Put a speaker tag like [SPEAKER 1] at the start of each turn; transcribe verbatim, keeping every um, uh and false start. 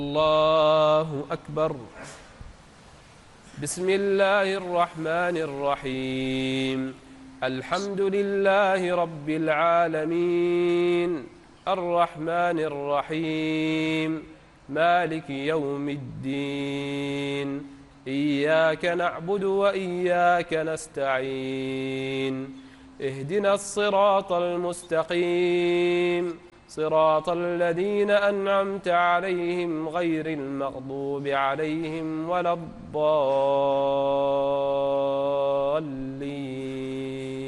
[SPEAKER 1] الله أكبر. بسم الله الرحمن الرحيم. الحمد لله رب العالمين، الرحمن الرحيم، مالك يوم الدين، إياك نعبد وإياك نستعين، اهدنا الصراط المستقيم، صراط الذين أنعمت عليهم غير المغضوب عليهم ولا الضالين.